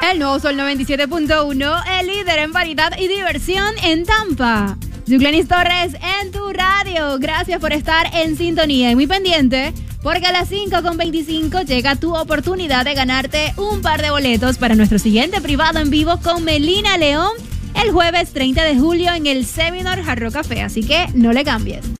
El nuevo Sol 97.1, el líder en variedad y diversión en Tampa. Yuclenis Torres en tu radio. Gracias por estar en sintonía y muy pendiente, porque a las 5:25 llega tu oportunidad de ganarte un par de boletos para nuestro siguiente privado en vivo con Melina León el jueves 30 de julio en el Seminole Hard Rock Café. Así que no le cambies.